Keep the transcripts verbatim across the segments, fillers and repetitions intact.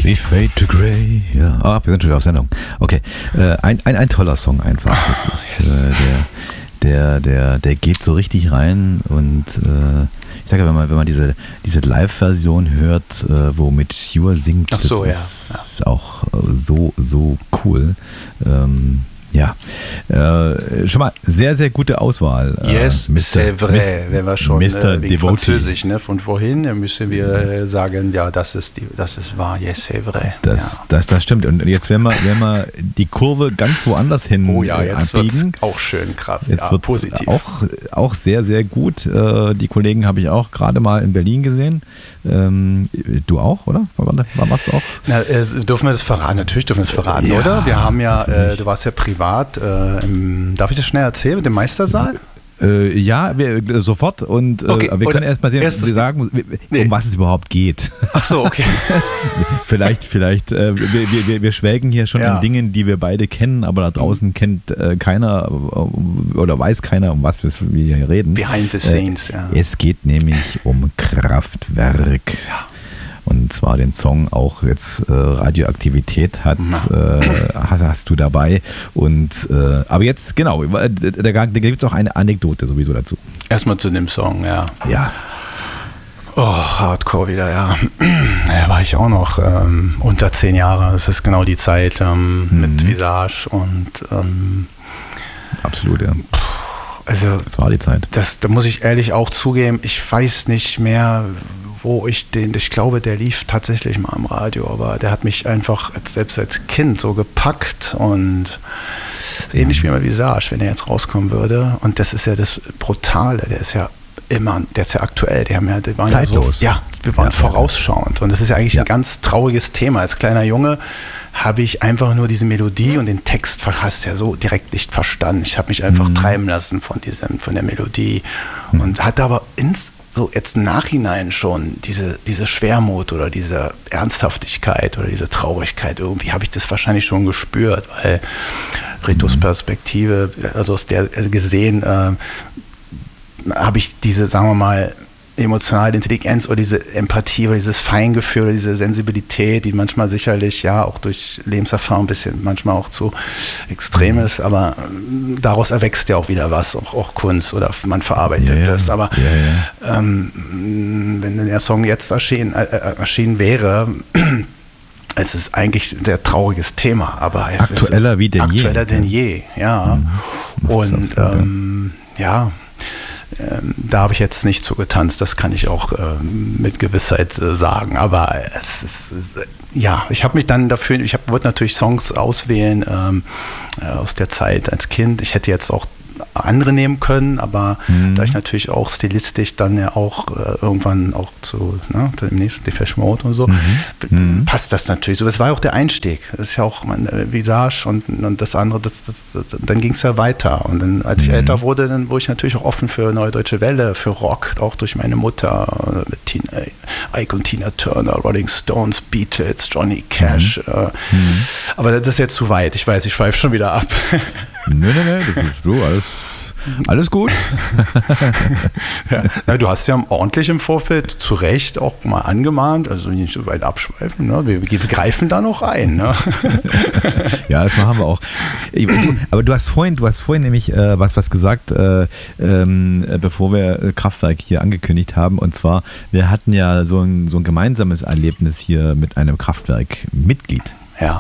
We fade to grey. Ja, ah, wir sind schon wieder auf Sendung. Okay, äh, ein, ein, ein toller Song einfach. Das ist äh, der, der, der, der geht so richtig rein und äh, ich sage ja, wenn man, wenn man diese, diese Live-Version hört, äh, wo mit Cure singt, Ach so, das ja. ist, Ja. ist auch so, so cool. Ähm, Ja, äh, schon mal sehr, sehr gute Auswahl. Yes, äh, Mister c'est vrai, wenn wir schon Mister äh, wegen Devotee. Französisch, ne, von vorhin, dann müssen wir äh, sagen, ja, das ist, die, das ist wahr, yes, c'est vrai. Das, ja. das, das stimmt. Und jetzt werden wir, werden wir die Kurve ganz woanders hin Oh ja, jetzt wird abbiegen. es auch schön krass, Jetzt ja, wird positiv. es auch, auch sehr, sehr gut. Äh, Die Kollegen habe ich auch gerade mal in Berlin gesehen. Ähm, Du auch, oder? War, warst du auch? Na, äh, dürfen wir das verraten? Natürlich dürfen wir das verraten, Ja, oder? Wir haben ja, äh, natürlich. du warst ja privat, äh, im, darf ich das schnell erzählen, mit dem Meistersaal? Äh, ja, wir, äh, sofort. Und äh, Okay, wir können oder erst mal sehen, erstes- wir sagen, Nee. um was es überhaupt geht. Ach so, okay. Vielleicht, vielleicht, äh, wir, wir, wir- wir schwelgen hier schon Ja. in Dingen, die wir beide kennen, aber da draußen kennt äh, keiner äh, oder weiß keiner, um was wir wir hier reden. Behind the scenes, ja. Es geht nämlich um Kraftwerk. Und zwar den Song auch jetzt äh, Radioaktivität hat, äh, hast, hast du dabei. Und äh, aber jetzt, genau, da, da gibt es auch eine Anekdote sowieso dazu. Erstmal zu dem Song, ja. Ja. Oh, Hardcore wieder, ja. Da war ich auch noch ähm, unter zehn Jahre. Das ist genau die Zeit ähm, Mhm. mit Visage und ähm, Absolut, ja. also Das war die Zeit. das, da muss ich ehrlich auch zugeben, ich weiß nicht mehr, wo ich den, ich glaube, der lief tatsächlich mal am Radio, aber der hat mich einfach als, selbst als Kind so gepackt und ähnlich wie bei Visage, wenn er jetzt rauskommen würde. Und das ist ja das Brutale, der ist ja immer, der ist ja aktuell, die haben ja, die waren Zeitlos. Ja, so, ja, wir waren Ja, vorausschauend. Und das ist ja eigentlich Ja. ein ganz trauriges Thema. Als kleiner Junge habe ich einfach nur diese Melodie und den Text hast ja so direkt nicht verstanden. Ich habe mich einfach Mhm. treiben lassen von diesem, von der Melodie und hatte aber ins, so jetzt im Nachhinein schon diese, diese Schwermut oder diese Ernsthaftigkeit oder diese Traurigkeit, irgendwie habe ich das wahrscheinlich schon gespürt, weil Ritos Perspektive, also aus der gesehen, äh, habe ich diese, sagen wir mal, emotionale Intelligenz oder diese Empathie oder dieses Feingefühl oder diese Sensibilität, die manchmal sicherlich ja auch durch Lebenserfahrung ein bisschen manchmal auch zu extrem ist, aber ähm, daraus erwächst ja auch wieder was, auch, auch Kunst oder man verarbeitet Ja, ja. das. Aber Ja, ja. ähm, wenn der Song jetzt erschienen, äh, erschienen wäre, es ist eigentlich ein sehr trauriges Thema, aber es Aktueller ist wie denn je. aktueller denn je, ja. Mhm. Und Absolut, ja. ähm, ja, ähm, da habe ich jetzt nicht so getanzt, das kann ich auch ähm, mit Gewissheit äh, sagen, aber es ist, es, äh, ja, ich habe mich dann dafür, ich hab, wollte natürlich Songs auswählen ähm, äh, aus der Zeit als Kind, ich hätte jetzt auch andere nehmen können, aber Mhm. da ich natürlich auch stilistisch dann ja auch äh, irgendwann auch zu ne, dem nächsten Depeche Mode und so, Mhm. b- Mhm. passt das natürlich so. Das war ja auch der Einstieg. Das ist ja auch mein äh, Visage und, und das andere, das, das, das, dann ging es ja weiter. Und dann, als ich Mhm. älter wurde, dann wurde ich natürlich auch offen für Neue Deutsche Welle, für Rock, auch durch meine Mutter, äh, mit Tina, Ike und Tina Turner, Rolling Stones, Beatles, Johnny Cash. Äh, Mhm. Aber das ist jetzt zu weit. Ich weiß, ich schweife schon wieder ab. Nö, nö, nö, das ist du, alles, alles gut. Ja. Na, du hast ja ordentlich im Vorfeld zu Recht auch mal angemahnt, also nicht so weit abschweifen, ne? wir, wir greifen da noch ein. Ne? Ja, das machen wir auch. Ich- Aber du hast vorhin, du hast vorhin nämlich äh, was, was gesagt, äh, ähm, äh, bevor wir äh, Kraftwerk hier angekündigt haben. Und zwar, wir hatten ja so ein, so ein gemeinsames Erlebnis hier mit einem Kraftwerk-Mitglied. Ja,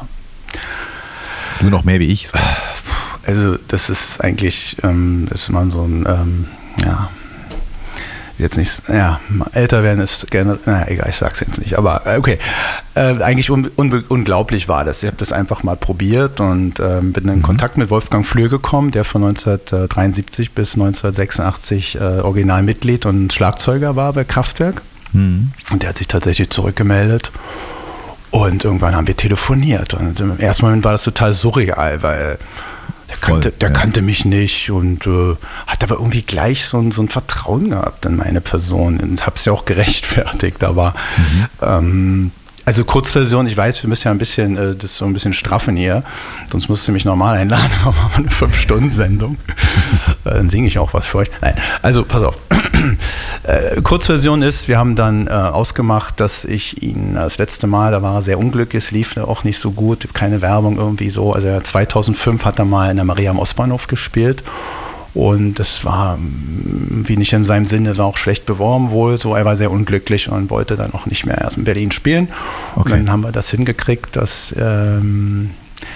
Du noch mehr wie ich. So. also das ist eigentlich, ähm, das ist mal so ein, ähm, ja, jetzt nicht, ja, älter werden ist gerne, naja, egal, ich sag's jetzt nicht, aber äh, okay, äh, eigentlich un, unbe- unglaublich war das. Ich habe das einfach mal probiert und ähm, bin in Mhm. Kontakt mit Wolfgang Flür gekommen, der von neunzehnhundertdreiundsiebzig bis neunzehnhundertsechsundachtzig äh, Originalmitglied und Schlagzeuger war bei Kraftwerk. Mhm. Und der hat sich tatsächlich zurückgemeldet. Und irgendwann haben wir telefoniert. Und im ersten Moment war das total surreal, weil der, Voll, kannte, der ja. kannte mich nicht und äh, hat aber irgendwie gleich so ein, so ein Vertrauen gehabt in meine Person. Und habe es ja auch gerechtfertigt. Aber Mhm. ähm, also Kurzversion, ich weiß, wir müssen ja ein bisschen äh, das so ein bisschen straffen hier, sonst musst du mich normal einladen, aber machen wir eine fünf Stunden Sendung. Dann singe ich auch was für euch. Nein, also pass auf. äh, Kurzversion ist, wir haben dann äh, ausgemacht, dass ich ihn das letzte Mal, da war er sehr unglücklich, es lief auch nicht so gut, keine Werbung irgendwie so. Also zweitausendfünf hat er mal in der Maria am Ostbahnhof gespielt. Und das war, wie nicht in seinem Sinne, war auch schlecht beworben wohl. So, er war sehr unglücklich und wollte dann auch nicht mehr erst in Berlin spielen. Okay. Und dann haben wir das hingekriegt, dass, ähm,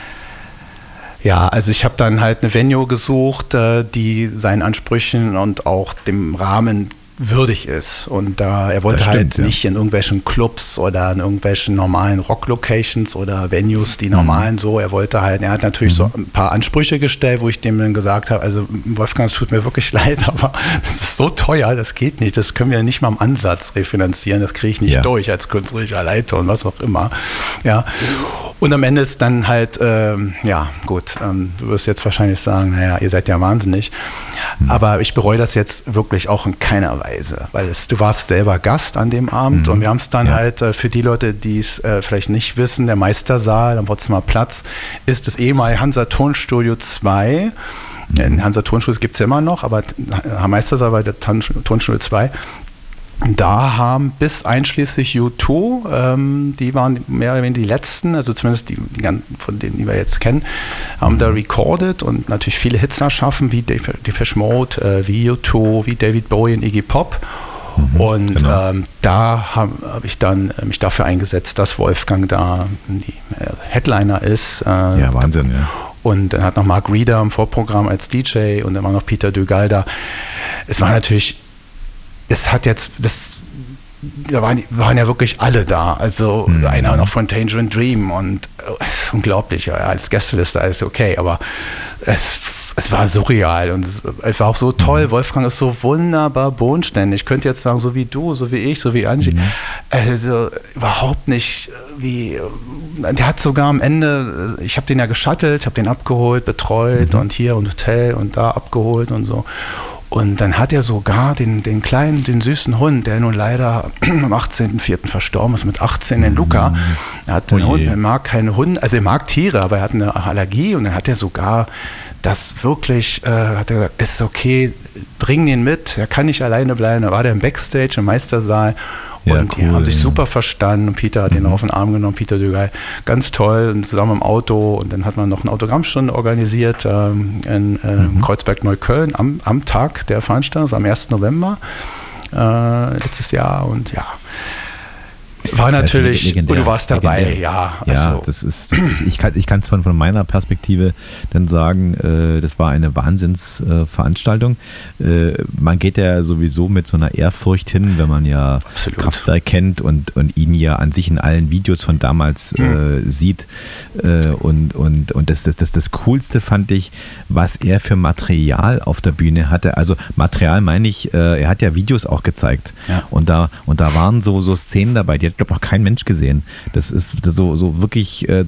ja, also ich habe dann halt eine Venue gesucht, äh, die seinen Ansprüchen und auch dem Rahmen würdig ist. Und da er wollte stimmt, halt ja. nicht in irgendwelchen Clubs oder in irgendwelchen normalen Rock-Locations oder Venues, die normalen mhm. so. Er wollte halt, er hat natürlich mhm. so ein paar Ansprüche gestellt, wo ich dem dann gesagt habe, also Wolfgang, es tut mir wirklich leid, aber das ist so teuer, das geht nicht, das können wir nicht mal im Ansatz refinanzieren, das kriege ich nicht ja. durch als künstlerischer Leiter und was auch immer. Ja. Und am Ende ist dann halt, ähm, ja gut, ähm, du wirst jetzt wahrscheinlich sagen, naja, ihr seid ja wahnsinnig, mhm. aber ich bereue das jetzt wirklich auch in keiner Weise, weil es, du warst selber Gast an dem Abend mhm. und wir haben es dann ja. halt äh, für die Leute, die es äh, vielleicht nicht wissen, der Meistersaal am Potsdamer Platz ist das ehemalige Hansa Tonstudio zwei. Mhm. In Hansa Tonstudio gibt es ja immer noch, aber Meistersaal war der Tonstudio zwei. Da haben bis einschließlich U zwei, ähm, die waren mehr oder weniger die letzten, also zumindest die, die ganzen, von denen, die wir jetzt kennen, haben mhm. da recorded und natürlich viele Hits erschaffen, wie Depeche Mode, äh, wie U zwei, wie David Bowie und Iggy Pop. Mhm, und genau. ähm, da habe hab ich dann äh, mich dafür eingesetzt, dass Wolfgang da die äh, Headliner ist. Äh, ja, Wahnsinn, ja. Und dann hat noch Mark Reeder im Vorprogramm als D J und dann war noch Peter Dugal da. Es war natürlich Es hat jetzt, das, da waren, waren ja wirklich alle da. Also mhm. einer noch von Tangerine Dream und es ist unglaublich, ja, als Gästeliste ist okay, aber es, es war surreal und es, es war auch so toll. Mhm. Wolfgang ist so wunderbar bodenständig. Ich könnte jetzt sagen, so wie du, so wie ich, so wie Angie. Mhm. Also überhaupt nicht wie, der hat sogar am Ende, ich habe den ja geschattelt, habe den abgeholt, betreut mhm. und hier und Hotel und da abgeholt und so. Und dann hat er sogar den, den kleinen, den süßen Hund, der nun leider am achtzehnten vierten verstorben ist, mit achtzehn, den Luca. Er hat einen Hund, er mag keine Hunde, also er mag Tiere, aber er hat eine Allergie und dann hat er sogar das wirklich, äh, hat er gesagt, ist okay, bring den mit, er kann nicht alleine bleiben. Da war der im Backstage, im Meistersaal. Ja, und cool, die haben sich ja. super verstanden und Peter hat mhm. ihn auf den Arm genommen, Peter Dugal, ganz toll und zusammen im Auto und dann hat man noch eine Autogrammstunde organisiert ähm, in äh, mhm. Kreuzberg-Neukölln am, am Tag der Veranstaltung, das war am ersten November äh, letztes Jahr und ja, war natürlich, und du warst dabei, legendär. ja. Also. Ja, das ist, das ist ich kann es von, von meiner Perspektive dann sagen, äh, das war eine Wahnsinnsveranstaltung. Äh, man geht ja sowieso mit so einer Ehrfurcht hin, wenn man ja Absolut. Kraftwerk kennt und, und ihn ja an sich in allen Videos von damals mhm. äh, sieht. Äh, und und, und das, das, das, das Coolste fand ich, was er für Material auf der Bühne hatte. Also Material meine ich, äh, er hat ja Videos auch gezeigt. Ja. Und, da, und da waren so, so Szenen dabei, die hat, glaube ich, noch kein Mensch gesehen. Das ist so, so wirklich äh,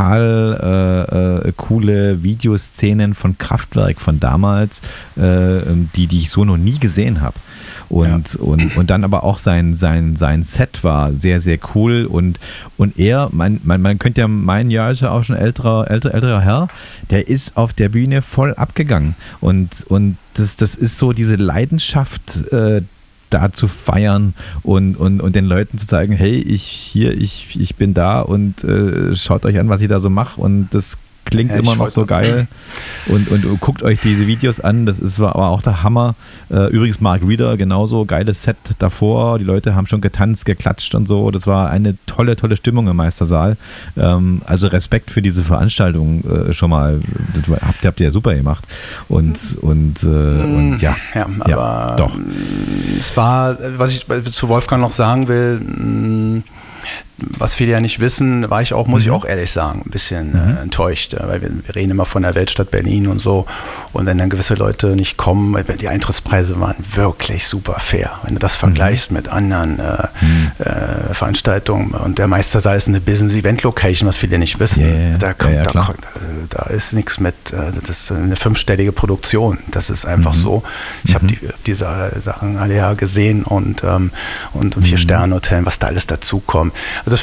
total äh, äh, coole Videoszenen von Kraftwerk von damals, äh, die, die ich so noch nie gesehen habe. Und, ja. und, und dann aber auch sein, sein, sein Set war sehr, sehr cool. Und, und er, man, man, man könnte ja meinen, ja, ist ja auch schon älterer, älter, älterer Herr, der ist auf der Bühne voll abgegangen. Und, und das, das ist so diese Leidenschaft, äh, da zu feiern und, und, und den Leuten zu zeigen, hey, ich hier, ich, ich bin da und äh, schaut euch an, was ich da so mache und das klingt ja, immer noch so geil und, und, und guckt euch diese Videos an, das ist aber auch der Hammer. Äh, übrigens Mark Reeder genauso, geiles Set davor, die Leute haben schon getanzt, geklatscht und so, das war eine tolle, tolle Stimmung im Meistersaal. Ähm, also Respekt für diese Veranstaltung äh, schon mal, das habt, habt ihr ja super gemacht und, und, äh, und ja, ja, aber ja, doch. Es war, was ich zu Wolfgang noch sagen will, was viele ja nicht wissen, war ich auch, muss mhm. ich auch ehrlich sagen, ein bisschen mhm. äh, enttäuscht, weil wir, wir reden immer von der Weltstadt Berlin und so und wenn dann gewisse Leute nicht kommen, weil die Eintrittspreise waren wirklich super fair, wenn du das vergleichst mhm. mit anderen äh, mhm. äh, Veranstaltungen und der Meistersaal ist eine Business-Event-Location, was viele nicht wissen, yeah, da, kommt, ja, ja, da, da ist nichts mit, das ist eine fünfstellige Produktion, das ist einfach mhm. so, ich mhm. habe die, diese Sachen alle ja gesehen und, ähm, und Vier-Sterne-Hotel, was da alles dazu kommt. Also das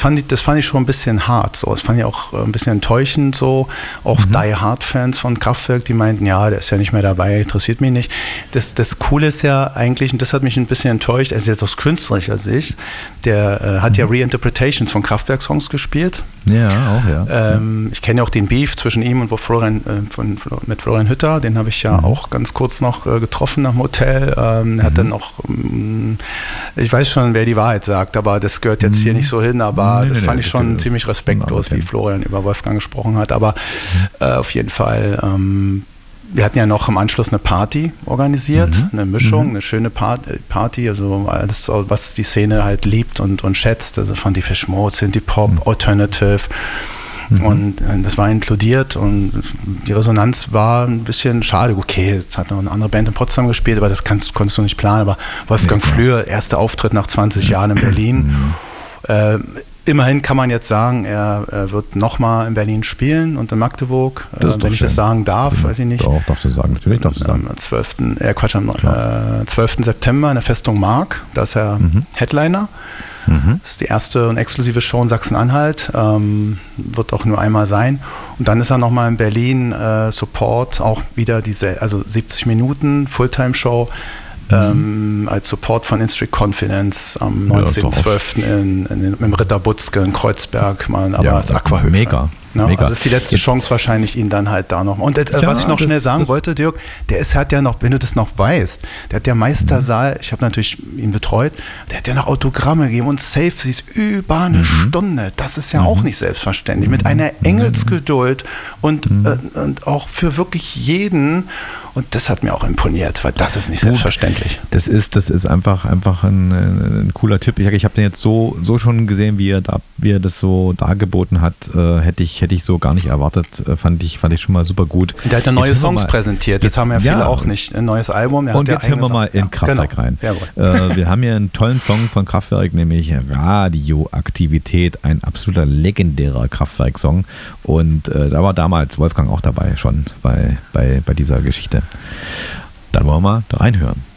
fand ich, das fand ich schon ein bisschen hart. So. Das fand ich auch ein bisschen enttäuschend. So. Auch mhm. Die Hard-Fans von Kraftwerk, die meinten, ja, der ist ja nicht mehr dabei, interessiert mich nicht. Das, das Coole ist ja eigentlich, und das hat mich ein bisschen enttäuscht, also jetzt aus künstlerischer Sicht, der äh, hat mhm. ja Reinterpretations von Kraftwerk-Songs gespielt. Ja, auch, ja. Ähm, ich kenne ja auch den Beef zwischen ihm und Florian, äh, von, mit Florian Hütter, den habe ich ja mhm. auch ganz kurz noch äh, getroffen nach dem Hotel. Ähm, er hat mhm. dann noch, ähm, ich weiß schon, wer die Wahrheit sagt, aber das gehört jetzt mhm. hier nicht so hin, aber nee, das nee, fand nee, ich schon ziemlich respektlos, wie Florian über Wolfgang gesprochen hat, aber mhm. äh, auf jeden Fall, ähm, wir hatten ja noch im Anschluss eine Party organisiert, mhm. eine Mischung, mhm. eine schöne Party, also alles, was die Szene halt liebt und, und schätzt, also von Depeche Mode, Synthie-Pop, mhm. Alternative. Mhm. Und äh, das war inkludiert und die Resonanz war ein bisschen schade. Okay, jetzt hat noch eine andere Band in Potsdam gespielt, aber das kannst, konntest du nicht planen. Aber Wolfgang ja, Flür, erster Auftritt nach zwanzig Jahren in Berlin. Mhm. Äh, immerhin kann man jetzt sagen, er, er wird nochmal in Berlin spielen und in Magdeburg, äh, wenn ich schön. das sagen darf, ja, weiß ich nicht. Doch, darfst du sagen, natürlich darfst du sagen. Am zwölften Äh, Quatsch, am äh, zwölften September in der Festung Mark, da ist er mhm. Headliner. Mhm. Das ist die erste und exklusive Show in Sachsen-Anhalt, ähm, wird auch nur einmal sein. Und dann ist er nochmal in Berlin, äh, Support, auch wieder diese, also siebzig Minuten Fulltime-Show mhm. ähm, als Support von In-Street Confidence am neunzehnten zwölften Ja, in, in, im Ritter Butzke in Kreuzberg, mal, aber ja, das Aquahöfe. Mega. Ja, Mega. Also ist die letzte Jetzt. Chance wahrscheinlich, ihn dann halt da noch. Und äh, ja, was ich noch das, schnell sagen das, wollte, Dirk, der ist, hat ja noch, wenn du das noch weißt, der hat ja Meistersaal, mhm. ich habe natürlich ihn betreut, der hat ja noch Autogramme gegeben und Safe, sie ist über eine mhm. Stunde. Das ist ja mhm. auch nicht selbstverständlich. Mit einer Engelsgeduld und, mhm. äh, und auch für wirklich jeden. Und das hat mir auch imponiert, weil das ist nicht selbstverständlich. Das ist, das ist einfach, einfach ein, ein cooler Typ. Ich, ich habe den jetzt so, so schon gesehen, wie er, da, wie er das so dargeboten hat. Äh, hätte ich, hätte ich so gar nicht erwartet. Äh, fand ich, fand ich schon mal super gut. Der hat ja neue Songs mal, präsentiert. Das jetzt, haben ja viele ja, auch nicht. Ein neues Album. Und jetzt hören wir mal in ja, Kraftwerk genau. rein. Äh, wir haben hier einen tollen Song von Kraftwerk, nämlich Radioaktivität. Ein absoluter legendärer Kraftwerk-Song. Und äh, da war damals Wolfgang auch dabei, schon bei, bei, bei dieser Geschichte. Dann wollen wir mal da reinhören.